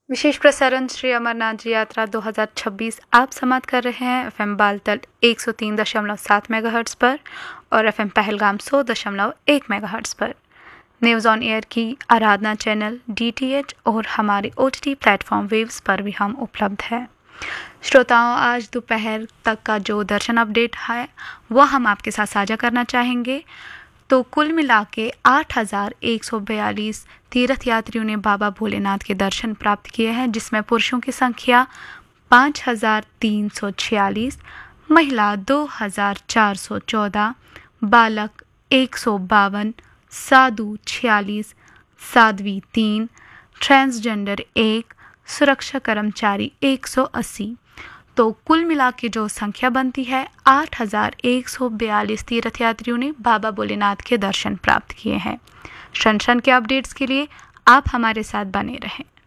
विशेष प्रसारण श्री अमरनाथ जी यात्रा 2026 आप समाप्त कर रहे हैं एफएम बालतल 103.7 मेगाहर्ट्ज़ पर और एफएम पहलगाम 100.1 मेगाहर्ट्ज़ पर। न्यूज़ ऑन एयर की आराधना चैनल DTH और हमारे OTT प्लेटफॉर्म वेव्स पर भी हम उपलब्ध हैं। श्रोताओं, आज दोपहर तक का जो दर्शन अपडेट है वह हम आपके साथ साझा करना चाहेंगे। तो कुल मिला के 8,142 तीर्थयात्रियों ने बाबा भोलेनाथ के दर्शन प्राप्त किए हैं, जिसमें पुरुषों की संख्या 5,346, महिला 2,414, बालक 152, साधु 46, साध्वी 3, ट्रांसजेंडर 1, सुरक्षा कर्मचारी 180। तो कुल मिला के जो संख्या बनती है 8,142 तीर्थयात्रियों ने बाबा भोलेनाथ के दर्शन प्राप्त किए हैं। क्षण क्षण के अपडेट्स के लिए आप हमारे साथ बने रहें।